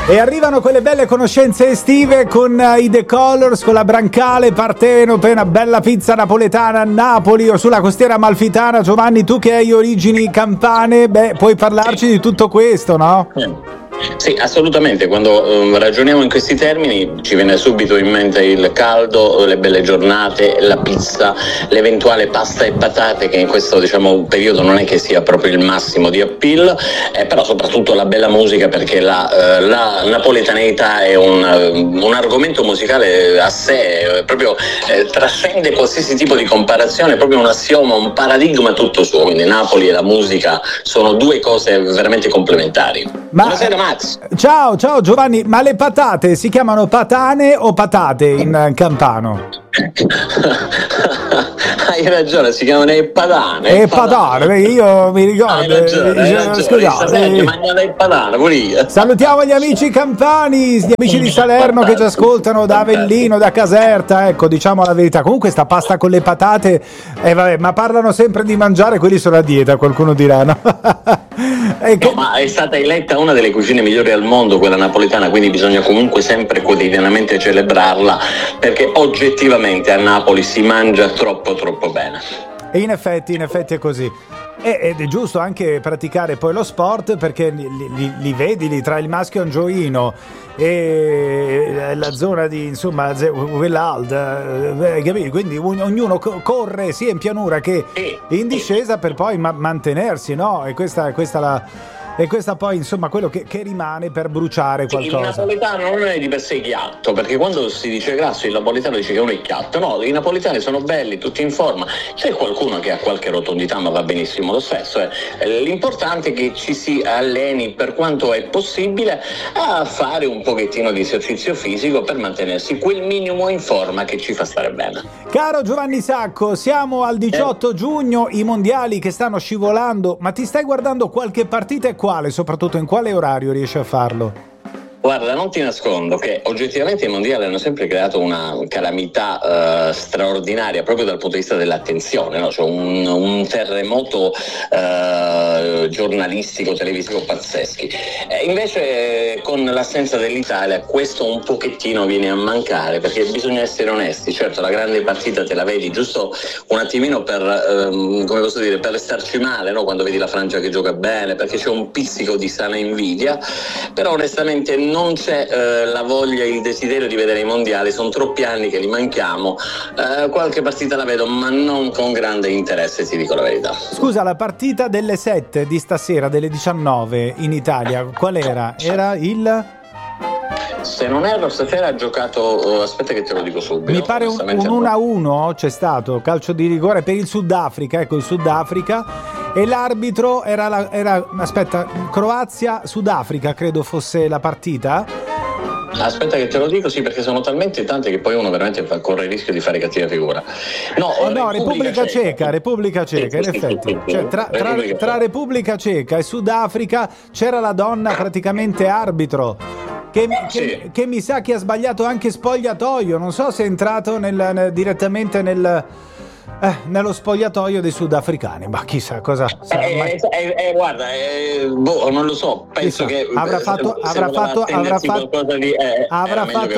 E arrivano quelle belle conoscenze estive con i The Colors, con la Brancale, Partenope, una bella pizza napoletana a Napoli o sulla costiera amalfitana. Giovanni, tu che hai origini campane, puoi parlarci di tutto questo, no? Sì, assolutamente. Quando ragioniamo in questi termini ci viene subito in mente il caldo, le belle giornate, la pizza, l'eventuale pasta e patate, che in questo periodo non è che sia proprio il massimo di appeal, però soprattutto la bella musica, perché la napoletanità è un argomento musicale a sé, proprio trascende qualsiasi tipo di comparazione, è proprio un assioma, un paradigma tutto suo. Quindi Napoli e la musica sono due cose veramente complementari. Buonasera Max. Ciao Giovanni, ma le patate si chiamano patane o patate in campano? Hai ragione, si chiamano patane. Patane, io mi ricordo. Hai ragione, scusate, mangiano il patane pure io. Salutiamo gli amici campani, gli amici di Salerno che ci ascoltano da Avellino, da Caserta, ecco, diciamo la verità. Comunque sta pasta con le patate, vabbè, ma parlano sempre di mangiare, quelli sono a dieta, qualcuno dirà, no? No, ma è stata eletta una delle cucine migliori al mondo, quella napoletana, quindi bisogna comunque sempre quotidianamente celebrarla, perché oggettivamente a Napoli si mangia troppo bene. E in effetti è così. Ed è giusto anche praticare poi lo sport, perché li vedi lì tra il maschio angioino e la zona di, insomma, quell'alda, quindi ognuno corre sia in pianura che in discesa per poi mantenersi, no? E questa poi, insomma, quello che rimane per bruciare qualcosa. Il napoletano non è di per sé chiatto, perché quando si dice grasso il napoletano dice che uno è chiatto. No, i napoletani sono belli, tutti in forma. C'è qualcuno che ha qualche rotondità, ma va benissimo lo stesso. L'importante è che ci si alleni per quanto è possibile a fare un pochettino di esercizio fisico per mantenersi quel minimo in forma che ci fa stare bene. Caro Giovanni Sacco, siamo al 18 giugno, i mondiali che stanno scivolando, ma ti stai guardando qualche partita e quale? Soprattutto in quale orario riesci a farlo? Guarda, non ti nascondo che oggettivamente i mondiali hanno sempre creato una calamità straordinaria proprio dal punto di vista dell'attenzione, no? Cioè un terremoto giornalistico, televisivo pazzeschi. Invece con l'assenza dell'Italia questo un pochettino viene a mancare, perché bisogna essere onesti. Certo, la grande partita te la vedi giusto un attimino per, come posso dire, per restarci male, no? Quando vedi la Francia che gioca bene, perché c'è un pizzico di sana invidia, però onestamente non c'è la voglia, il desiderio di vedere i mondiali, sono troppi anni che li manchiamo. Qualche partita la vedo, ma non con grande interesse, ti dico la verità. Scusa, la partita delle 7 di stasera, delle 19 in Italia, qual era? Era il... Se non erro stasera ha giocato, aspetta che te lo dico subito. Mi pare un 1-1 c'è stato, calcio di rigore per il Sudafrica, ecco il Sudafrica. E l'arbitro era aspetta, Croazia-Sudafrica credo fosse la partita. Aspetta che te lo dico, sì, perché sono talmente tante che poi uno veramente corre il rischio di fare cattiva figura. No, Repubblica Ceca, in effetti. Cioè, tra Repubblica Ceca e Sudafrica c'era la donna praticamente arbitro. Che mi sa che ha sbagliato anche spogliatoio, non so se è entrato direttamente nello spogliatoio dei sudafricani, ma chissà cosa. Guarda, non lo so, penso che avrà fatto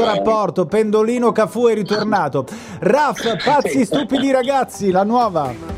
rapporto, pendolino Cafù è ritornato. Raff, pazzi stupidi ragazzi, la nuova.